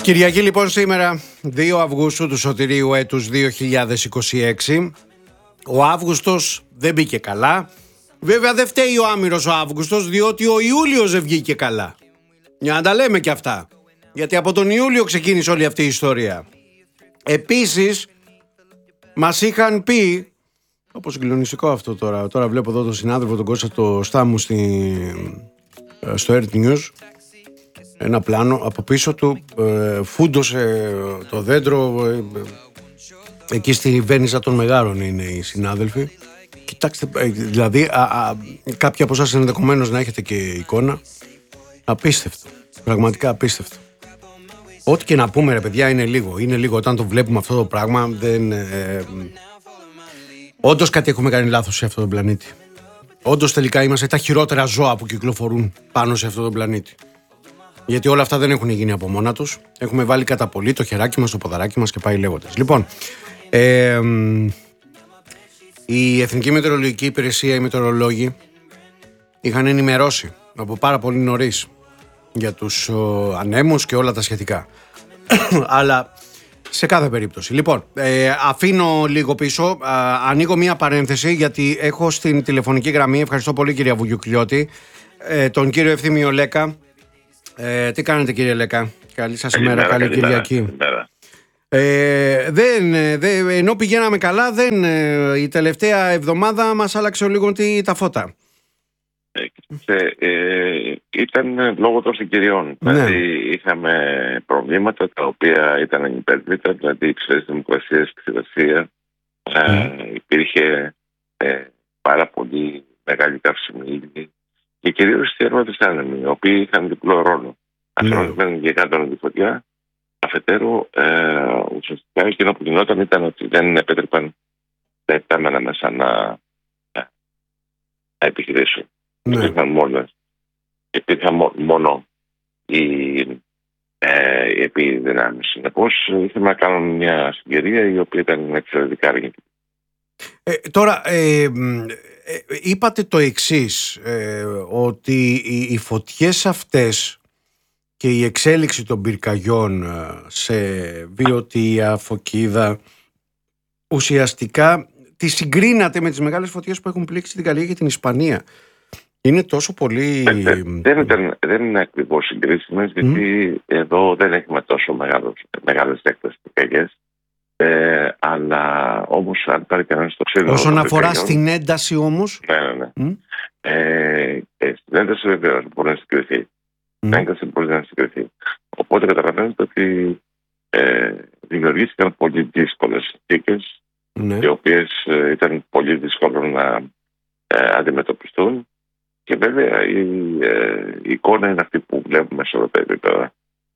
Κυριακή λοιπόν σήμερα 2 Αυγούστου του σωτηρίου έτους 2026. Ο Αύγουστος δεν μπήκε καλά. Βέβαια δεν φταίει ο άμυρος ο Αύγουστος, διότι ο Ιούλιος δεν βγήκε καλά. Για να τα λέμε και αυτά. Γιατί από τον Ιούλιο ξεκίνησε όλη αυτή η ιστορία. Επίσης μας είχαν πει, όπως συγκλονιστικό αυτό τώρα βλέπω εδώ τον συνάδελφο τον Κώστα το Στάμου στο Earth News, ένα πλάνο από πίσω του φούντωσε το δέντρο, εκεί στη Βένιζα των Μεγάρων είναι οι συνάδελφοι. Κοιτάξτε, δηλαδή κάποιοι από εσάς ενδεχομένως να έχετε και εικόνα. Απίστευτο, πραγματικά απίστευτο. Ό,τι και να πούμε ρε παιδιά είναι λίγο όταν το βλέπουμε αυτό το πράγμα. Όντως κάτι έχουμε κάνει λάθος σε αυτόν τον πλανήτη. Όντως τελικά είμαστε τα χειρότερα ζώα που κυκλοφορούν πάνω σε αυτόν τον πλανήτη. Γιατί όλα αυτά δεν έχουν γίνει από μόνα τους. Έχουμε βάλει κατά πολύ το χεράκι μας, το ποδαράκι μας και πάει λέγοντας. Λοιπόν, η Εθνική Μετεωρολογική Υπηρεσία, οι μετεωρολόγοι, είχαν ενημερώσει από πάρα πολύ νωρίς για τους ανέμους και όλα τα σχετικά. Αλλά σε κάθε περίπτωση. Λοιπόν, αφήνω λίγο πίσω, ανοίγω μία παρένθεση γιατί έχω στην τηλεφωνική γραμμή, ευχαριστώ πολύ κυρία Βουγιουκλιώτη, τον κύριο Ευθύμιο Λέκα. Τι κάνετε κύριε Λέκα? Καλή σας ημέρα, καλή Κυριακή. Ενώ πηγαίναμε καλά, η τελευταία εβδομάδα μας άλλαξε λίγο τα φώτα. Ήταν λόγω των συγκυριών. Ναι. Δηλαδή είχαμε προβλήματα τα οποία ήταν ανυπέρβλητα, δηλαδή υψηλές θερμοκρασίες στη Ρωσία. Υπήρχε πάρα πολύ μεγάλη καύσιμη ύλη και κυρίως οι θέρματες άνεμοι, οι οποίοι είχαν διπλό ρόλο. Αφενός μένουν και κάτω τη φωτιά, αφετέρου ουσιαστικά εκείνο που γινόταν ήταν ότι δεν επέτρεπαν τα επτάμενα μέσα να επιχειρήσουν. Υπήρχαν μόνο οι επιδυνάμεις. Συνεπώς ήθελα να κάνω μια συγκυρία η οποία ήταν εξαιρετικά αρνητική. Τώρα είπατε το εξής, ότι οι φωτιές αυτές και η εξέλιξη των πυρκαγιών σε Βιωτία, Φωκίδα, ουσιαστικά τη συγκρίνατε με τις μεγάλες φωτιές που έχουν πλήξει την Γαλλία και την Ισπανία. Είναι τόσο πολύ... Δεν είναι ακριβώς συγκρίσιμες, γιατί εδώ δεν έχουμε τόσο μεγάλες έκτασεις πυρκαγιές. Αλλά όμως αν πάρει κανένας το σύνολο... Όσον αφορά στην ένταση όμως... Ναι. Στην ένταση βεβαίως μπορεί να συγκριθεί. Στην ένταση μπορεί να συγκριθεί. Οπότε καταλαβαίνετε ότι δημιουργήθηκαν πολύ δύσκολες συνθήκες, οι οποίες ήταν πολύ δύσκολο να αντιμετωπιστούν. Και βέβαια η εικόνα είναι αυτή που βλέπουμε σε όλα τα επίπεδα.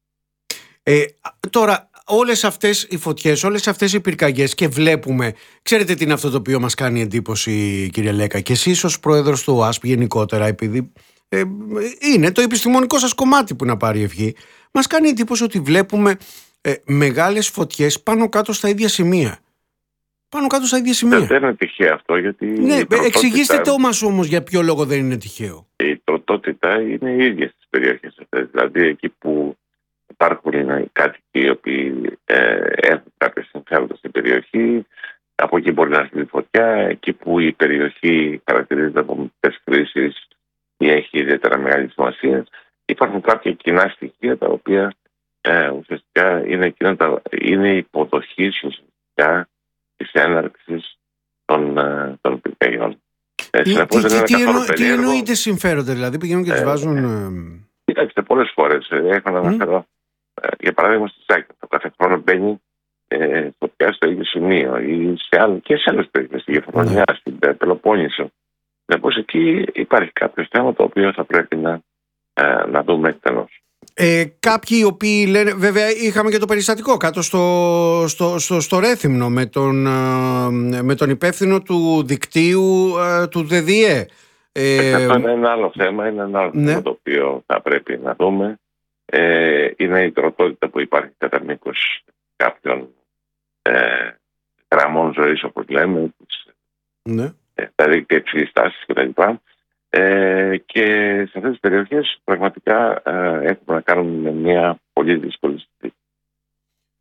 Τώρα, όλες αυτές οι φωτιές, όλες αυτές οι πυρκαγιές και βλέπουμε, ξέρετε τι είναι αυτό το οποίο μας κάνει εντύπωση κύριε Λέκα, και εσείς ως πρόεδρος του ΟΑΣΠ γενικότερα, επειδή είναι το επιστημονικό σας κομμάτι που να πάρει ευχή, μας κάνει εντύπωση ότι βλέπουμε μεγάλες φωτιές πάνω κάτω στα ίδια σημεία. Δεν είναι τυχαίο αυτό, γιατί... Ναι, εξηγήστε το μας όμως για ποιο λόγο δεν είναι τυχαίο. Η τροτότητα είναι η ίδια στις περιοχές αυτές. Δηλαδή εκεί που υπάρχουν κάτοικοι οι οποίοι έχουν κάποια συμφέροντα στην περιοχή, από εκεί μπορεί να έρθει η φωτιά. Εκεί που η περιοχή χαρακτηρίζεται από μικρές κρίσεις ή έχει ιδιαίτερα μεγάλη σημασία, υπάρχουν κάποια κοινά στοιχεία τα οποία ουσιαστικά είναι υποδοχή ουσιαστικά της έναρξης των πυρκαγιών. Τι εννοείται συμφέροντα, δηλαδή πηγαίνουν και τις βάζουν... Κοιτάξτε, πολλές φορές έχω να αναφέρω, για παράδειγμα στη Σάκη, το κάθε χρόνο μπαίνει φωτιά στο ίδιο σημείο ή και σε άλλες περιοχές, στη Γεφρονιά, στην Πελοπόννησο. Συνεπώς εκεί υπάρχει κάποιο θέμα το οποίο θα πρέπει να δούμε εκτενώς. Κάποιοι οι οποίοι λένε, βέβαια είχαμε και το περιστατικό κάτω στο Ρέθυμνο με τον υπεύθυνο του δικτύου του ΔΔΕ. Αυτό είναι ένα άλλο θέμα, θέμα το οποίο θα πρέπει να δούμε. Είναι η τροτότητα που υπάρχει κατά μήκος κάποιων γραμμών ζωής, όπως λέμε, τα δίκτυα υψηλής τάσης κτλ. Και σε αυτές τις περιοχές πραγματικά έχουμε να κάνουμε με μια πολύ δύσκολη συνθήκη.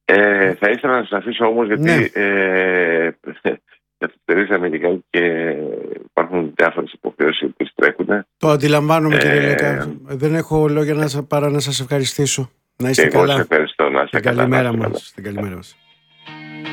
Θα ήθελα να σας αφήσω όμως, γιατί Ναι. καθυστερήσαμε λιγάκι και υπάρχουν διάφορες υποχρεώσεις που τρέχουν. Το αντιλαμβάνομαι, κύριε Λέκα. Δεν έχω λόγια παρά να σας ευχαριστήσω. Να είστε Και εγώ καλά. σας ευχαριστώ. Να είστε Την καλά. καλημέρα μας.